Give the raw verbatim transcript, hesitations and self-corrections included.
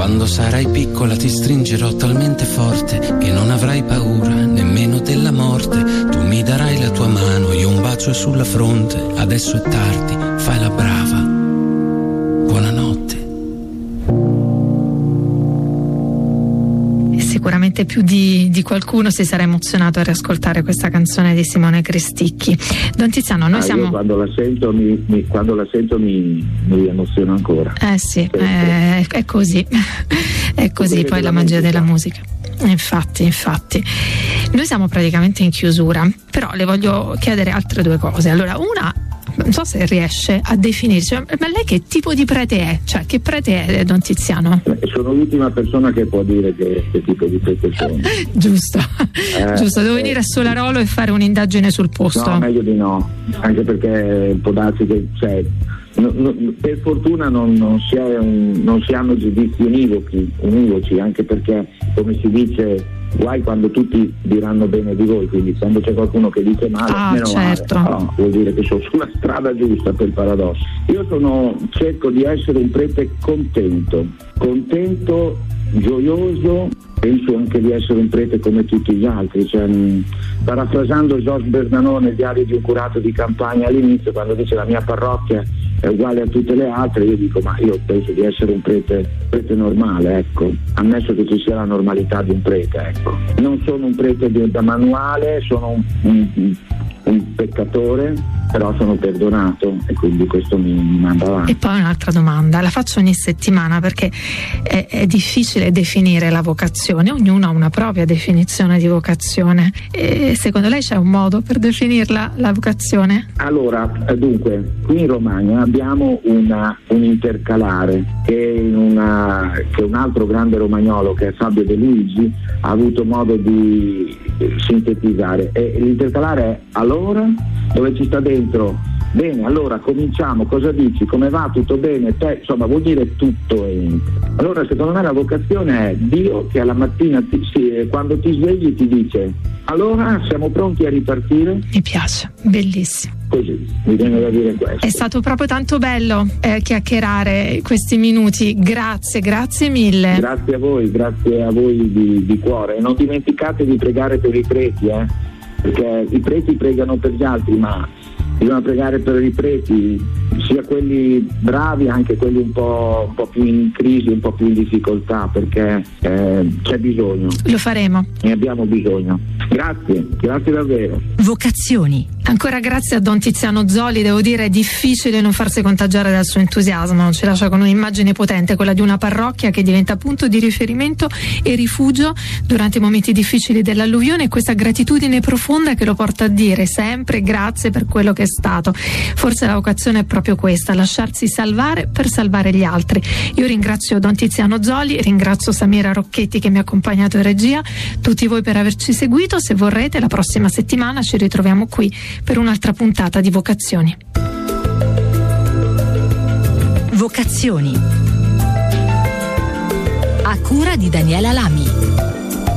Quando sarai piccola ti stringerò talmente forte che non avrai paura nemmeno della morte. Tu mi darai la tua mano, io un bacio sulla fronte. Adesso è tardi, fai la brava. Buonanotte. Sicuramente più di, di qualcuno si sarà emozionato a riascoltare questa canzone di Simone Cristicchi. Don Tiziano, noi ah, siamo... Io quando la sento mi, mi, quando la sento mi, mi emoziono ancora. Eh sì, è, è così, è così poi la magia della musica. Infatti, infatti. Noi siamo praticamente in chiusura, però le voglio chiedere altre due cose. Allora, una, non so se riesce a definirci, ma lei che tipo di prete è? Cioè, che prete è, Don Tiziano? Sono l'ultima persona che può dire che, che tipo di prete sono. Giusto, eh, giusto, devo eh, venire a Solarolo e fare un'indagine sul posto. No, meglio di no, anche perché può darsi che, cioè, no, no, per fortuna non, non, si è un, non si hanno giudizi univoci, univoci, anche perché, come si dice, guai quando tutti diranno bene di voi, quindi quando c'è qualcuno che dice male, ah, meno certo. male, no, vuol dire che sono sulla strada giusta, per paradosso. Io sono, cerco di essere un prete contento, contento, gioioso, penso anche di essere un prete come tutti gli altri, cioè, mh, parafrasando Georges Bernanos nel Diario di un curato di campagna all'inizio, quando dice la mia parrocchia è uguale a tutte le altre, io dico ma io penso di essere un prete, prete normale, ecco, ammesso che ci sia la normalità di un prete, ecco. Non sono un prete di, da manuale, sono un, un, un peccatore, però sono perdonato e quindi questo mi, mi manda avanti. E poi un'altra domanda, la faccio ogni settimana perché è, è difficile definire la vocazione, ognuno ha una propria definizione di vocazione. E secondo lei c'è un modo per definirla, la vocazione? Allora, dunque, qui in Romagna abbiamo una, un intercalare che, in una, che un altro grande romagnolo, che è Fabio De Luigi, ha avuto modo di sintetizzare, e l'intercalare è allora, dove ci sta dentro, bene, allora cominciamo, cosa dici, come va, tutto bene, te, insomma vuol dire tutto entra. Allora secondo me la vocazione è Dio che alla mattina ti, sì, quando ti svegli ti dice allora siamo pronti a ripartire. Mi piace, bellissimo. Così, mi viene da dire questo. È stato proprio tanto bello eh, chiacchierare questi minuti, grazie, grazie mille. Grazie a voi, grazie a voi di, di cuore, e non dimenticate di pregare per i preti, eh? Perché i preti pregano per gli altri, ma bisogna pregare per i preti, sia quelli bravi, anche quelli un po', un po' più in crisi, un po' più in difficoltà, perché eh, c'è bisogno. Lo faremo. Ne abbiamo bisogno. Grazie, grazie davvero. Vocazioni. Ancora grazie a Don Tiziano Zoli, devo dire è difficile non farsi contagiare dal suo entusiasmo, ci lascia con un'immagine potente, quella di una parrocchia che diventa punto di riferimento e rifugio durante i momenti difficili dell'alluvione, e questa gratitudine profonda che lo porta a dire sempre grazie per quello che è stato. Forse la vocazione è proprio questa, lasciarsi salvare per salvare gli altri. Io ringrazio Don Tiziano Zoli, ringrazio Samira Rocchetti che mi ha accompagnato in regia, tutti voi per averci seguito. Se vorrete, la prossima settimana ci ritroviamo qui per un'altra puntata di Vocazioni. Vocazioni a cura di Daniela Lamy.